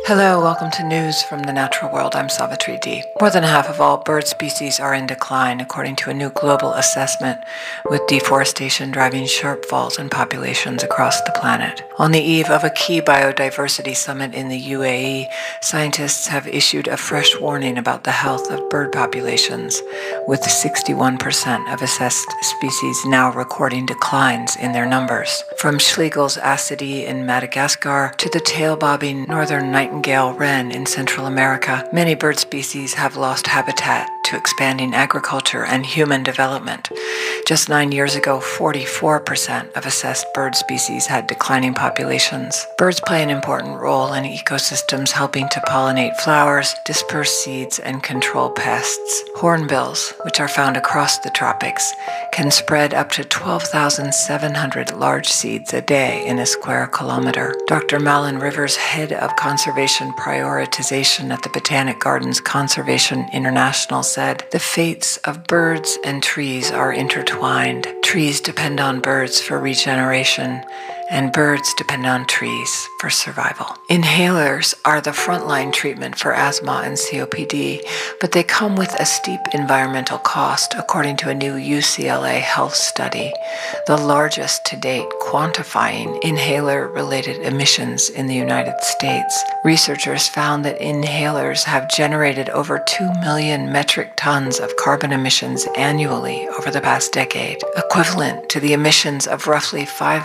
Hello, welcome to News from the Natural World. I'm Savitri D. More than half of all bird species are in decline, according to a new global assessment, with deforestation driving sharp falls in populations across the planet. On the eve of a key biodiversity summit in the UAE, scientists have issued a fresh warning about the health of bird populations, with 61% of assessed species now recording declines in their numbers. From Schlegel's Acidae in Madagascar to the tail-bobbing northern nightingale wren in Central America, many bird species have lost habitat to expanding agriculture and human development. Just 9 years ago, 44% of assessed bird species had declining populations. Birds play an important role in ecosystems, helping to pollinate flowers, disperse seeds, and control pests. Hornbills, which are found across the tropics, can spread up to 12,700 large seeds a day in a square kilometer. Dr. Malin Rivers, head of conservation prioritization at the Botanic Gardens Conservation International, said, "The fates of birds and trees are intertwined. Trees depend on birds for regeneration, and birds depend on trees for survival." Inhalers are the frontline treatment for asthma and COPD, but they come with a steep environmental cost, according to a new UCLA health study, the largest to date quantifying inhaler-related emissions in the United States. Researchers found that inhalers have generated over 2 million metric tons of carbon emissions annually over the past decade, equivalent to the emissions of roughly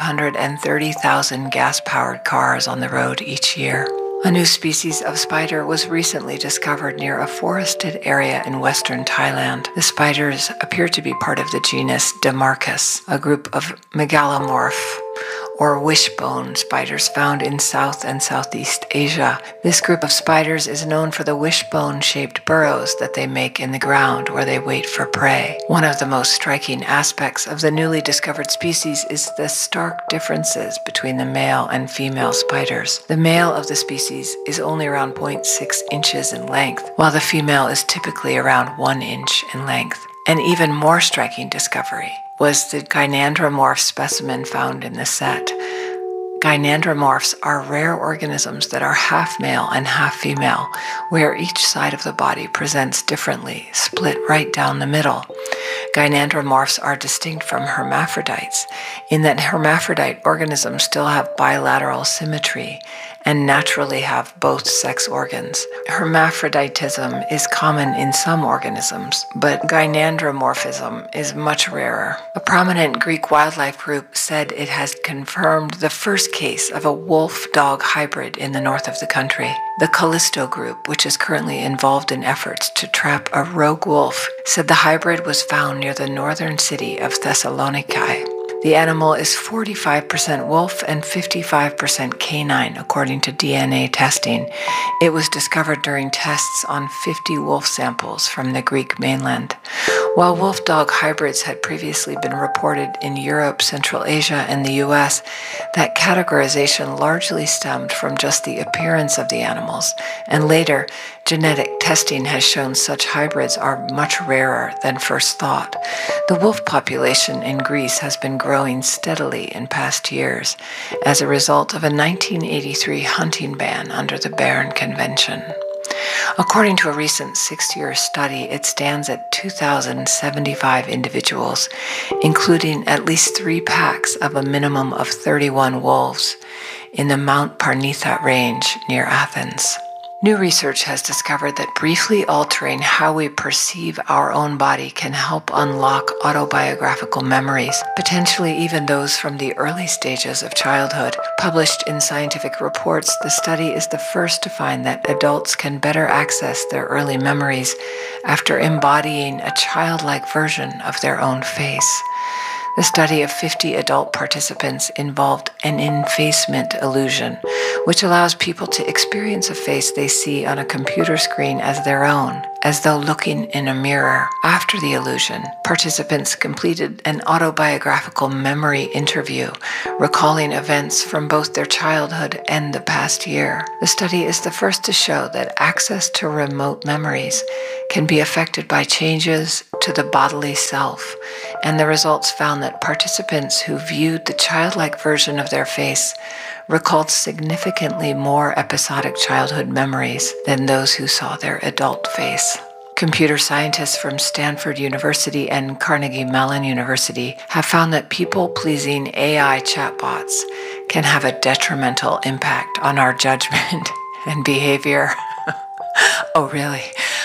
530,000 gas-powered cars on the road each year. A new species of spider was recently discovered near a forested area in western Thailand. The spiders appear to be part of the genus Demarcus, a group of megalomorph or wishbone spiders found in South and Southeast Asia. This group of spiders is known for the wishbone-shaped burrows that they make in the ground where they wait for prey. One of the most striking aspects of the newly discovered species is the stark differences between the male and female spiders. The male of the species is only around 0.6 inches in length, while the female is typically around 1 inch in length. An even more striking discovery was the gynandromorph specimen found in the set. Gynandromorphs are rare organisms that are half male and half female, where each side of the body presents differently, split right down the middle. Gynandromorphs are distinct from hermaphrodites in that hermaphrodite organisms still have bilateral symmetry and naturally have both sex organs. Hermaphroditism is common in some organisms, but gynandromorphism is much rarer. A prominent Greek wildlife group said it has confirmed the first case of a wolf-dog hybrid in the north of the country. The Callisto group, which is currently involved in efforts to trap a rogue wolf, said the hybrid was found near the northern city of Thessaloniki. The animal is 45% wolf and 55% canine, according to DNA testing. It was discovered during tests on 50 wolf samples from the Greek mainland. While wolf-dog hybrids had previously been reported in Europe, Central Asia, and the US, that categorization largely stemmed from just the appearance of the animals, and later, genetic testing has shown such hybrids are much rarer than first thought. The wolf population in Greece has been growing steadily in past years as a result of a 1983 hunting ban under the Berne Convention. According to a recent 6-year study, it stands at 2,075 individuals, including at least 3 packs of a minimum of 31 wolves in the Mount Parnitha range near Athens. New research has discovered that briefly altering how we perceive our own body can help unlock autobiographical memories, potentially even those from the early stages of childhood. Published in Scientific Reports, the study is the first to find that adults can better access their early memories after embodying a childlike version of their own face. The study of 50 adult participants involved an effacement illusion, which allows people to experience a face they see on a computer screen as their own, as though looking in a mirror. After the illusion, participants completed an autobiographical memory interview, recalling events from both their childhood and the past year. The study is the first to show that access to remote memories can be affected by changes to the bodily self, and the results found that participants who viewed the childlike version of their face recalled significantly more episodic childhood memories than those who saw their adult face. Computer scientists from Stanford University and Carnegie Mellon University have found that people-pleasing AI chatbots can have a detrimental impact on our judgment and behavior. Oh, really?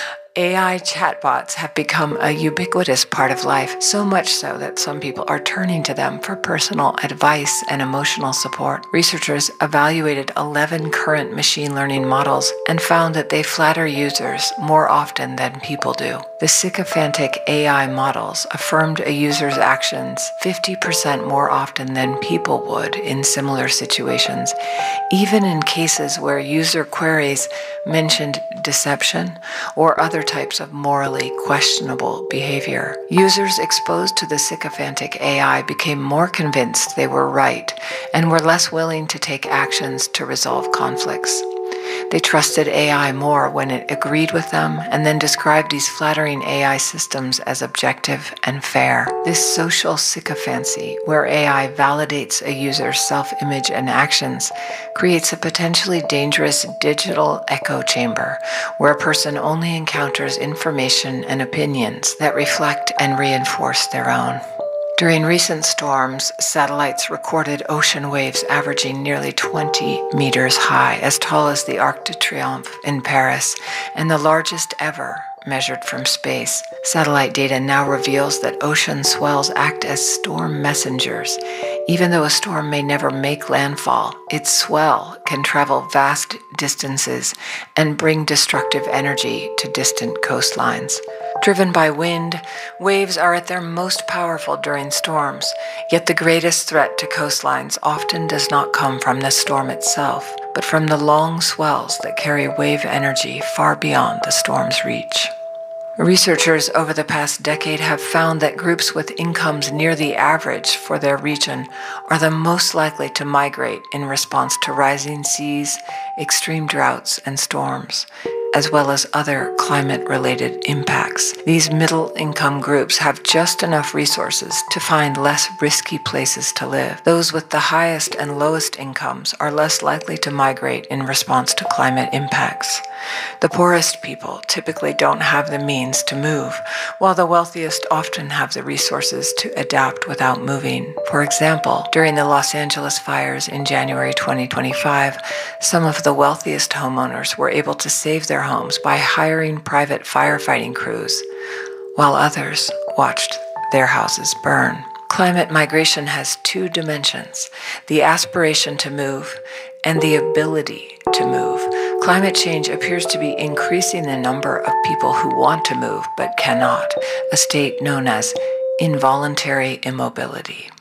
AI chatbots have become a ubiquitous part of life, so much so that some people are turning to them for personal advice and emotional support. Researchers evaluated 11 current machine learning models and found that they flatter users more often than people do. The sycophantic AI models affirmed a user's actions 50% more often than people would in similar situations, even in cases where user queries mentioned deception or other types of morally questionable behavior. Users exposed to the sycophantic AI became more convinced they were right and were less willing to take actions to resolve conflicts. They trusted AI more when it agreed with them and then described these flattering AI systems as objective and fair. This social sycophancy, where AI validates a user's self-image and actions, creates a potentially dangerous digital echo chamber where a person only encounters information and opinions that reflect and reinforce their own. During recent storms, satellites recorded ocean waves averaging nearly 20 meters high, as tall as the Arc de Triomphe in Paris, and the largest ever measured from space. Satellite data now reveals that ocean swells act as storm messengers. Even though a storm may never make landfall, its swell can travel vast distances and bring destructive energy to distant coastlines. Driven by wind, waves are at their most powerful during storms, yet the greatest threat to coastlines often does not come from the storm itself, but from the long swells that carry wave energy far beyond the storm's reach. Researchers over the past decade have found that groups with incomes near the average for their region are the most likely to migrate in response to rising seas, extreme droughts, and storms, as well as other climate-related impacts. These middle-income groups have just enough resources to find less risky places to live. Those with the highest and lowest incomes are less likely to migrate in response to climate impacts. The poorest people typically don't have the means to move, while the wealthiest often have the resources to adapt without moving. For example, during the Los Angeles fires in January 2025, some of the wealthiest homeowners were able to save their homes by hiring private firefighting crews, while others watched their houses burn. Climate migration has two dimensions: the aspiration to move and the ability to move. Climate change appears to be increasing the number of people who want to move but cannot, a state known as involuntary immobility.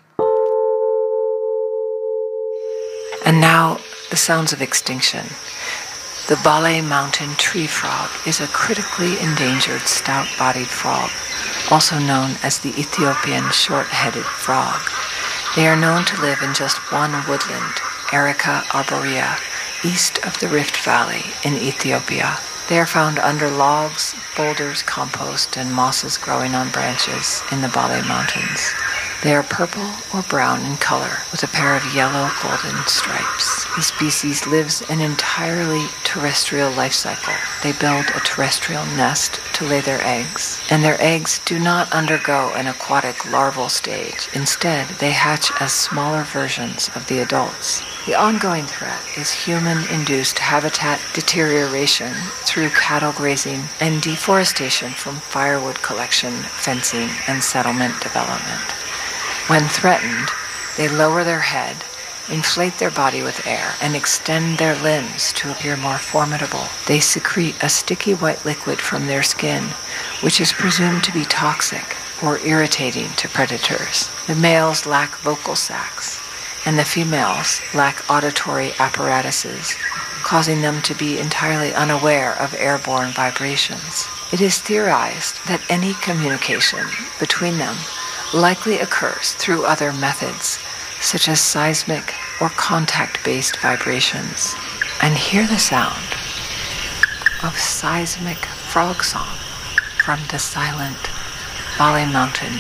And now, the sounds of extinction. The Bale Mountain tree frog is a critically endangered stout-bodied frog, also known as the Ethiopian short-headed frog. They are known to live in just one woodland, Erica arborea, east of the Rift Valley in Ethiopia. They are found under logs, boulders, compost, and mosses growing on branches in the Bale Mountains. They are purple or brown in color with a pair of yellow golden stripes. The species lives an entirely terrestrial life cycle. They build a terrestrial nest to lay their eggs, and their eggs do not undergo an aquatic larval stage. Instead, they hatch as smaller versions of the adults. The ongoing threat is human-induced habitat deterioration through cattle grazing and deforestation from firewood collection, fencing, and settlement development. When threatened, they lower their head, inflate their body with air, and extend their limbs to appear more formidable. They secrete a sticky white liquid from their skin, which is presumed to be toxic or irritating to predators. The males lack vocal sacs, and the females lack auditory apparatuses, causing them to be entirely unaware of airborne vibrations. It is theorized that any communication between them likely occurs through other methods, such as seismic or contact-based vibrations. And hear the sound of seismic frog song from the silent Bale Mountain